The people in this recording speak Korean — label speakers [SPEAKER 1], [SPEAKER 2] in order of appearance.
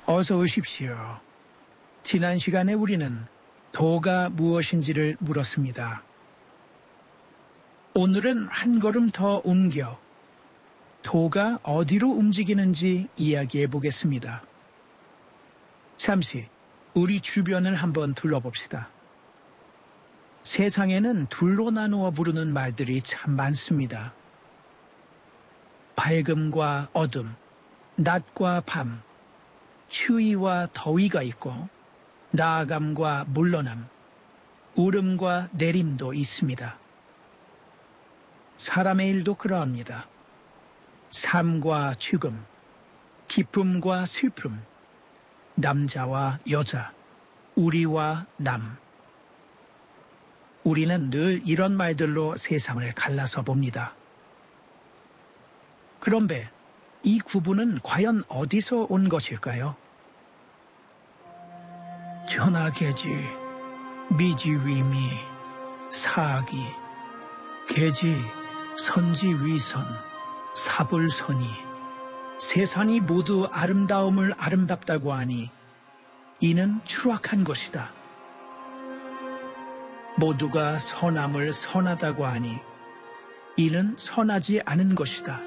[SPEAKER 1] 어서 오십시오. 지난 시간에 우리는 도가 무엇인지를 물었습니다. 오늘은 한 걸음 더 옮겨 도가 어디로 움직이는지 이야기해 보겠습니다. 잠시 우리 주변을 한번 둘러봅시다. 세상에는 둘로 나누어 부르는 말들이 참 많습니다. 밝음과 어둠, 낮과 밤, 추위와 더위가 있고 나아감과 물러남, 오름과 내림도 있습니다. 사람의 일도 그러합니다. 삶과 죽음, 기쁨과 슬픔, 남자와 여자, 우리와 남. 우리는 늘 이런 말들로 세상을 갈라서 봅니다. 그런데 이 구분은 과연 어디서 온 것일까요? 전하계지, 미지위미, 사기, 계지, 선지위선, 사불선이, 세상이 모두 아름다움을 아름답다고 하니 이는 추락한 것이다. 모두가 선함을 선하다고 하니 이는 선하지 않은 것이다.